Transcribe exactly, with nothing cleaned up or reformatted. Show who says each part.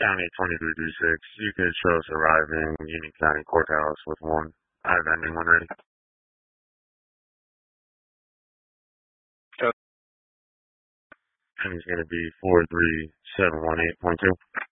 Speaker 1: County twenty-three thirty-six, you could show us arriving Union County Courthouse with one. I have ending one ready. And it's going to be four three seven one eight point two.